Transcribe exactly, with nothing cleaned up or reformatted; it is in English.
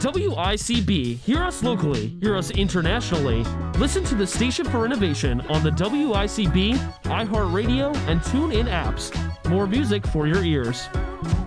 W I C B. Hear us locally, hear us internationally. Listen to the Station for Innovation on the W I C B, iHeartRadio, and TuneIn apps. More music for your ears.